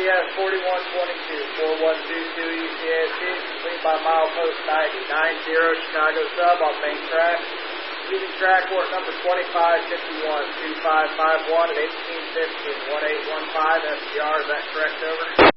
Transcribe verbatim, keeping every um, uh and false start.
S forty-one twenty-two, four one two two E C A S T, complete by milepost ninety, nine zero Chicago sub on main track. Using track work number twenty-five fifty-one, two five five one at eighteen fifteen, one eight one five S P R, is that correct, over?